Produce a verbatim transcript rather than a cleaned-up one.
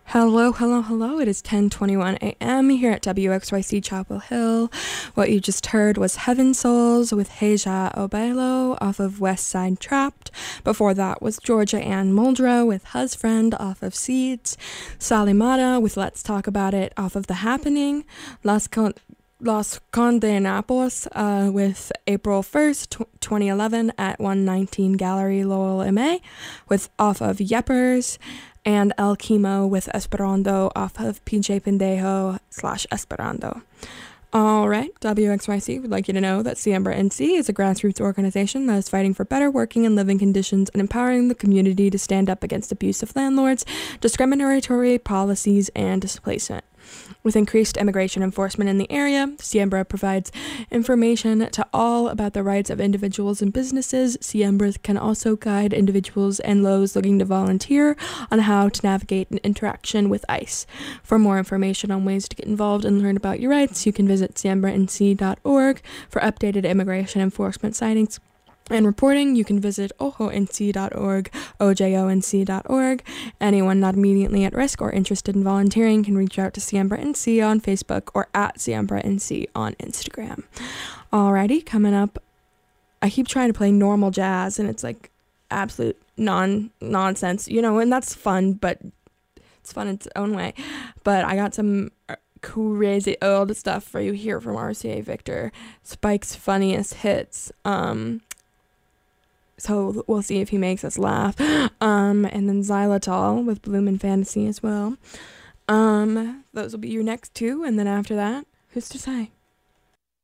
Hello, hello, hello. It is ten twenty-one a m here at W X Y C Chapel Hill. What you just heard was Heaven Souls with Heja Obelo off of West Side Trapped. Before that was Georgia Ann Muldrow with Husfriend off of Seeds. Sally Mata with Let's Talk About It off of The Happening. Las Con- Los Condenados uh, with April first, tw- twenty eleven at one nineteen Gallery Lowell M A with off of Yeppers. And El Chemo with Esperando off of P J Pendejo slash Esperando. All right, W X Y C would like you to know that Siembra N C is a grassroots organization that is fighting for better working and living conditions and empowering the community to stand up against abusive landlords, discriminatory policies, and displacement. With increased immigration enforcement in the area, Siembra provides information to all about the rights of individuals and businesses. Siembra can also guide individuals and those looking to volunteer on how to navigate an interaction with ICE. For more information on ways to get involved and learn about your rights, you can visit siembra n c dot org. For updated immigration enforcement sightings and reporting, you can visit ojo n c dot org, o j o n c dot org. Anyone not immediately at risk or interested in volunteering can reach out to Siembra N C on Facebook or at Siembra N C on Instagram. Alrighty, coming up, I keep trying to play normal jazz and it's like absolute non nonsense, you know, and that's fun, but it's fun in its own way. But I got some crazy old stuff for you here from R C A Victor, Spike's funniest hits. Um... So we'll see if he makes us laugh. Um, and then Xylitol with Bloomin' Fantasy as well. Um, those will be your next two. And then after that, who's to say?